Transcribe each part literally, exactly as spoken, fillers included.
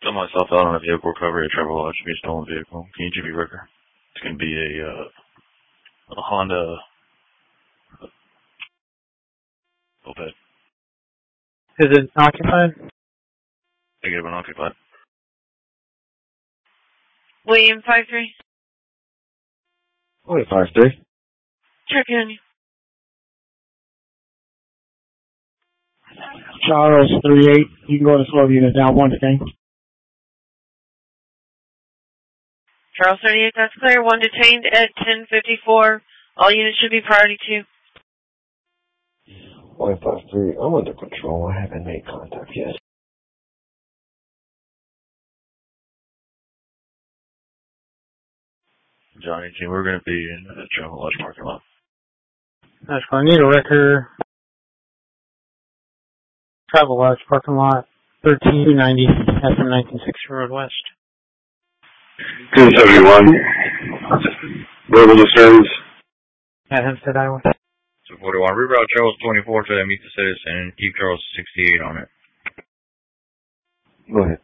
Fill myself out on a vehicle recovery. A travel lodge should be a stolen vehicle. Can you G B record? It's going to be a, uh, a Honda Oped. Is it occupied? Negative unoccupied. William five three. William five three. Check in. Charles three eight. You can go to slow unit down one thing. Charles thirty-eight, that's clear. One detained at ten fifty-four. All units should be priority two. William five three. I'm under control. I haven't made contact yet. Johnny G, we're going to be in the travel lodge parking lot. That's fine. I need a record. Travel lodge parking lot. thirteen ninety S M nineteen sixty Road West. two seventy-one. Verbal disturbance. At Hempstead, Iowa. two forty-one. Reroute Charles twenty-four to that meet the citizen. Keep Charles sixty-eight on it. Go ahead.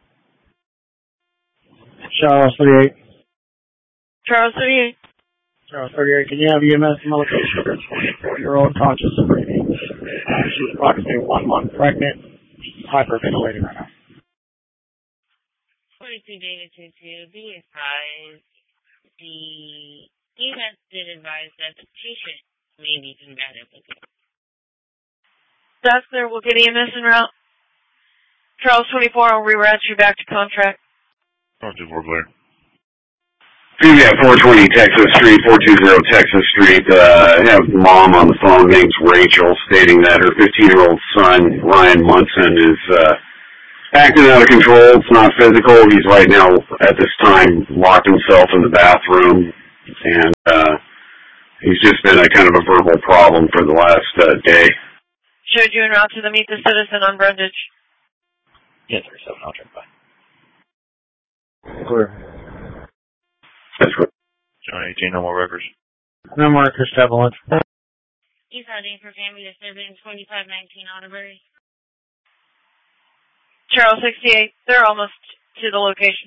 Charles thirty-eight. Charles thirty-eight. Charles thirty-eight. Can you have E M S in the location? You're all conscious and breathing. Uh, she's approximately one month pregnant. Hyperventilating right now. forty-two Data two two, be advised, the E M S did advise that the patient may be combative with it. That's clear. We'll get E M S en route. Charles twenty-four, I'll reroute you back to contract. Charles twenty-four, clear. Yeah, four twenty Texas Street, four two zero Texas Street. Uh, I have mom on the phone, name's Rachel, stating that her fifteen-year-old son, Ryan Munson, is uh, acting out of control. It's not physical. He's right now, at this time, locked himself in the bathroom, and uh, he's just been a kind of a verbal problem for the last uh, day. Showed you en route to the Meet the Citizen on Brundage. ten thirty-seven, I'll check by. Clear. That's good. Johnny G, no more records. No more records, travel lodge. East Harding for family disturbance, twenty-five nineteen Alderbury. Charles sixty-eight, they're almost to the location.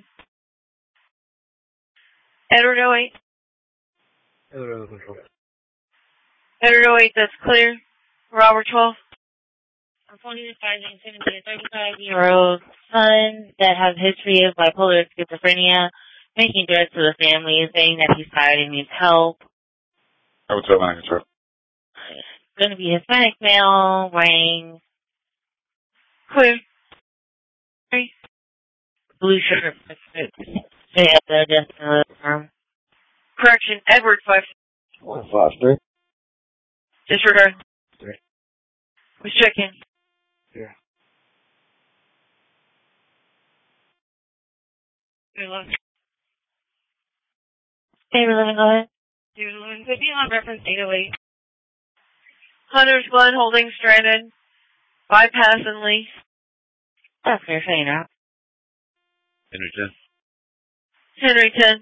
Edward oh eight. Edward under control. Edward oh eight, that's clear. Robert twelve. I'm phoning this five seventy, a thirty-five-year-old son that has a history of bipolar schizophrenia, making threats to the family and saying that he's tired and needs help. Oh, what's up, man? What's up? Going to be Hispanic male, wearing Clear. blue shirt. They have the death in the room. Correction, Edward five. William five three. Disregard. Three. We check in. Yeah. Good luck. David Living, go ahead. David Living, could be on reference eight oh eight. Hunter's Glen holding stranded. Bypass and lease. That's fair, saying that. Henry ten. Henry ten.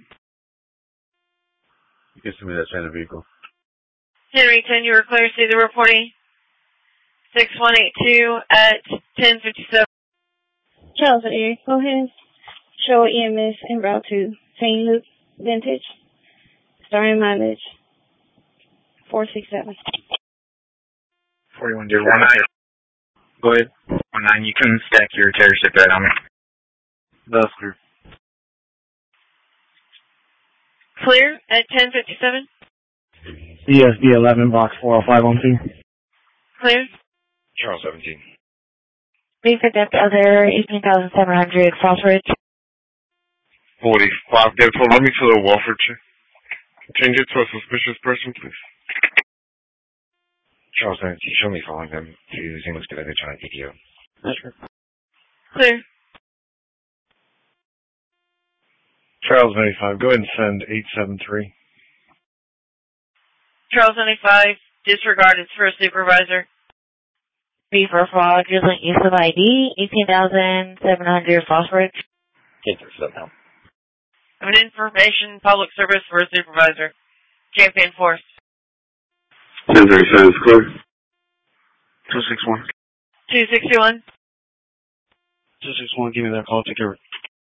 You can send me that China vehicle. Henry ten, you were clear. See the reporting. six one eight two at ten fifty-seven. Charles Eric, go ahead. Show E M S en route to Saint Luke Vintage. Starting mileage four six seven. forty-one zero one nine. Go ahead. one nine, you can stack your terror ship right on me. That's clear. Clear at ten fifty-seven. C S D eleven, box four oh five one two. Clear. Charles seventeen. We picked up other eighteen thousand seven hundred Frostridge. forty-five, therefore, let me to the welfare check. Change it to a suspicious person, please. Charles seventeen, show me following them to English Connected China D T O. That's right. Clear. Charles ninety-five, go ahead and send eight seven three. Charles ninety-five, disregarded for a supervisor. B for fraudulent use of I D, eighteen thousand seven hundred Frostridge. ten thirty-seven now. Of an information public service for a supervisor. Champion Force. ten thirty-seven is clear. two six one. two sixty-one. two six one, give me that call, take care of it.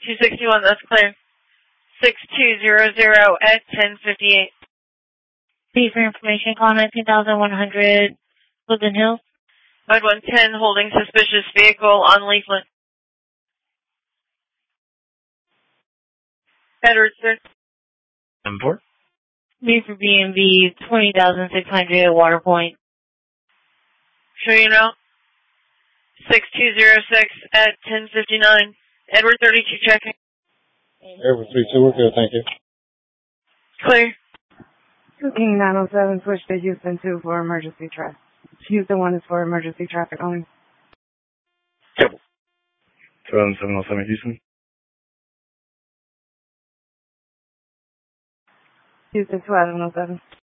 two sixty-one, that's clear. six two zero zero at ten fifty-eight. Please for information, call nineteen thousand one hundred Woodland Hills. Mode one ten, holding suspicious vehicle on Leaflet. Edward, sir. Number four. B for B and B, twenty thousand six hundred Water Point. Sure you know. six two zero six at ten fifty-nine. Edward thirty-two checking. Edward three two, we're good, thank you. Clear. two King nine oh seven, switch to Houston two for emergency traffic. Houston one is for emergency traffic only. Yep. seven seven oh seven Houston. Houston two seven oh seven.